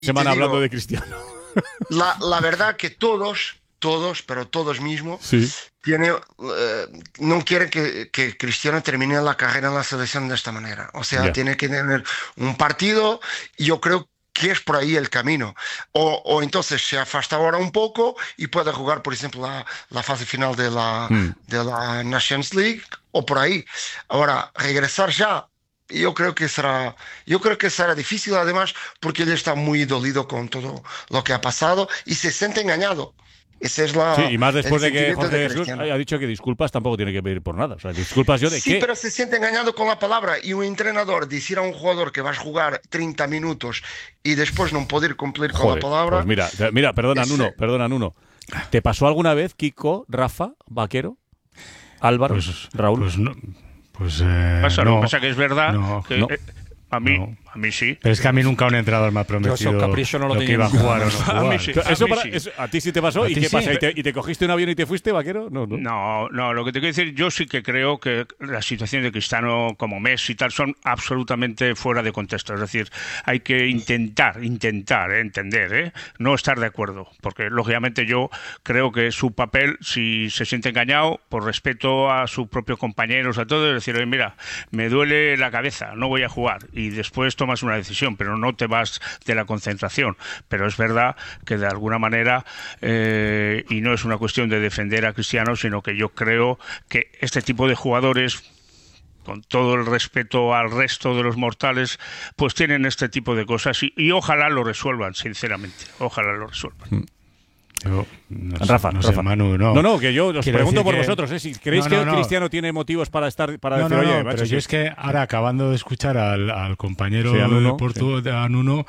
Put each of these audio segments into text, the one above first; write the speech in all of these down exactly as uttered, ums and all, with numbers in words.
semana hablando de Cristiano. La, la verdad que todos, todos, pero todos mismos, sí. tiene, eh, no quieren que, que Cristiano termine la carrera en la selección de esta manera. O sea, yeah. tiene que tener un partido y yo creo que es por ahí el camino. O, o entonces se afasta ahora un poco y puede jugar, por ejemplo, la, la fase final de la, mm. de la Nations League o por ahí. Ahora, regresar ya. Yo creo que será, yo creo que será difícil además porque él está muy dolido con todo lo que ha pasado y se siente engañado. Esa es la, sí, y más después de que Jorge de Jesús ha dicho que disculpas tampoco tiene que pedir por nada. O sea, disculpas yo de sí, qué. Sí, pero se siente engañado con la palabra y un entrenador decir a un jugador que vas a jugar treinta minutos y después no poder cumplir Joder, con la palabra. Pues mira, mira, perdona, ese... Nuno, perdona, Nuno. ¿Te pasó alguna vez, Kiko, Rafa, Vaquero, Álvaro, pues, Raúl? Pues no. Pues eh, pasa, no, lo que pasa que es verdad no, que no. eh, a mí no. a mí sí. Pero es que a mí nunca un entrenador me ha prometido Yo, eso, no lo, lo que iba a jugar o no jugar. A mí sí. Eso a, mí para, sí. eso, ¿A ti sí te pasó? ¿Y qué sí? pasa? ¿Y te, ¿Y te cogiste un avión y te fuiste, Vaquero? No, no. No, no, lo que te quiero decir, yo sí que creo que las situaciones de Cristiano como Messi y tal son absolutamente fuera de contexto. Es decir, hay que intentar, intentar, eh, entender, eh, no estar de acuerdo. Porque, lógicamente, yo creo que su papel, si se siente engañado, por respeto a sus propios compañeros, a todos, es decir, oye, mira, me duele la cabeza, no voy a jugar. Y después tomas una decisión, pero no te vas de la concentración. Pero es verdad que de alguna manera, eh, y no es una cuestión de defender a Cristiano, sino que yo creo que este tipo de jugadores, con todo el respeto al resto de los mortales, pues tienen este tipo de cosas y, y ojalá lo resuelvan, sinceramente. Ojalá lo resuelvan. Mm. Yo, no sé, Rafa, no Rafa. sé, Manu, no. No, no, que yo os Quiero pregunto por que... vosotros, ¿eh? Si creéis no, no, que no. Cristiano tiene motivos para estar para no, decir, no, oye, no, macho, pero sí. yo es que ahora, acabando de escuchar al, al compañero sí, a Nuno, de Porto, sí. a Nuno,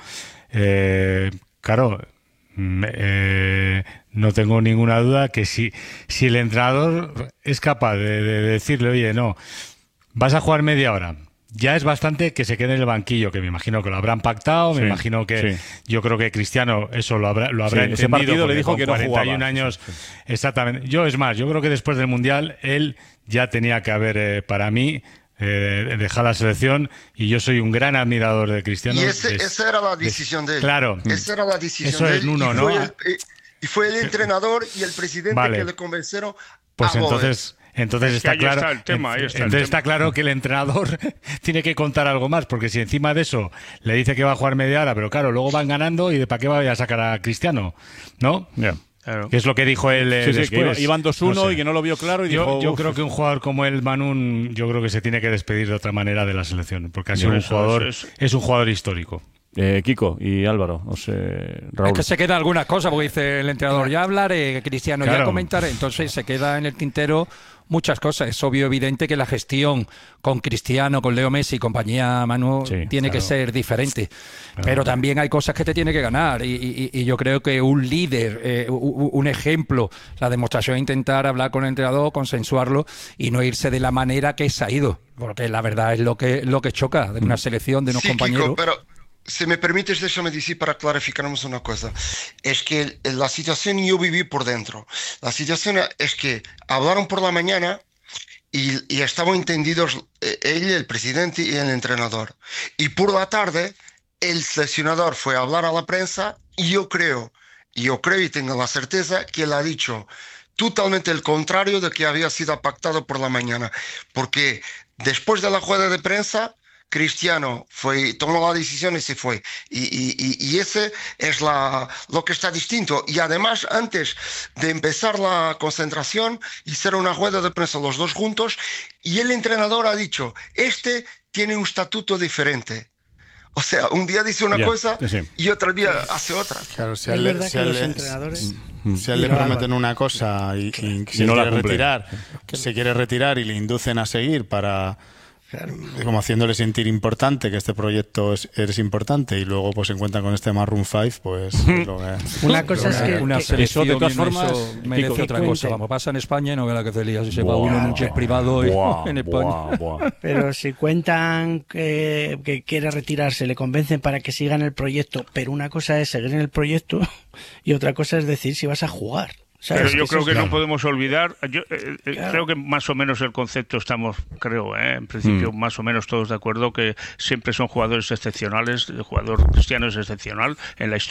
eh, claro, eh, no tengo ninguna duda que si, si el entrenador es capaz de, de decirle, oye, no, vas a jugar media hora, ya es bastante que se quede en el banquillo, que me imagino que lo habrán pactado, me sí, imagino que sí. yo creo que Cristiano eso lo habrá, lo habrá sí, entendido. ese partido le dijo que no cuarenta y un jugaba. años, Sí, sí. exactamente. Yo, es más, yo creo que después del Mundial él ya tenía que haber, eh, para mí, eh, dejado la selección, y yo soy un gran admirador de Cristiano. Y ese, de, esa era la decisión de, de él. Claro. Esa era la decisión Eso de es él. Nuno, y, ¿no? fue el, y fue el entrenador y el presidente vale. que le convencieron pues a volver. entonces Entonces es está ahí claro, está el tema, ahí está el entonces tema. está claro que el entrenador tiene que contar algo más, porque si encima de eso le dice que va a jugar media hora, pero claro, luego van ganando y de para qué vaya a sacar a Cristiano, ¿no? Yeah. Claro. Que es lo que dijo él eh, Sí, sí, después. que iban dos uno No sé. y que no lo vio claro y Yo, dijo... yo "Uf". creo que un jugador como el Manun, yo creo que se tiene que despedir de otra manera de la selección, porque ha sido Por un eso, jugador, eso es- es un jugador histórico. Eh, Kiko y Álvaro, no sé, Raúl. Es que se quedan algunas cosas, porque dice el entrenador, ya hablaré, Cristiano, Claro. ya comentaré. Entonces se queda en el tintero muchas cosas. Es obvio, evidente que la gestión con Cristiano, con Leo Messi y compañía, Manu, Sí, tiene claro. que ser diferente. Claro. Pero también hay cosas que te tiene que ganar. Y, y- y yo creo que un líder, eh, u- u- un ejemplo, la demostración es intentar hablar con el entrenador, consensuarlo y no irse de la manera que se ha ido. Porque la verdad es lo que, lo que choca de una selección, de unos Sí, compañeros. Kiko, pero si me permites, déjame decir para clarificarnos una cosa. Es que la situación yo viví por dentro. La situación es que hablaron por la mañana y, y estaban entendidos eh, él, el presidente y el entrenador. Y por la tarde, el seleccionador fue a hablar a la prensa y yo creo, yo creo y tengo la certeza que él ha dicho totalmente el contrario de que había sido pactado por la mañana. Porque después de la rueda de prensa, Cristiano fue, tomó la decisión y se fue. Y, y, y, y ese es la, lo que está distinto. Y además, antes de empezar la concentración, hicieron una rueda de prensa los dos juntos y el entrenador ha dicho, este tiene un estatuto diferente. O sea, un día dice una Ya, cosa sí, sí. y otro día hace otra. Claro, si a Es él, le- verdad si que a él los le- entrenadores... si a él le Pero, prometen Álvaro, una cosa y, y se no la quiere cumple. retirar, se quiere retirar y le inducen a seguir para... Claro. como haciéndole sentir importante, que este proyecto es, es importante, y luego pues se encuentran con este Maroon cinco, pues es lo que- Una cosa es que... Una que- selección, eso, de todas y formas, eso merece Kiko, otra que cosa. cuente. Vamos, pasa en España y no ve la que se lía. Si se va Buah, uno en un jet privado y- buah, en España. buah, buah. Pero si cuentan que, que quiere retirarse, le convencen para que siga en el proyecto, pero una cosa es seguir en el proyecto y otra cosa es decir si vas a jugar. ¿sabes? Pero yo Que creo eso que es- no podemos olvidar, yo eh, eh, Claro. creo que más o menos el concepto estamos, creo, eh, en principio Mm. más o menos todos de acuerdo que siempre son jugadores excepcionales, el jugador cristiano es excepcional en la historia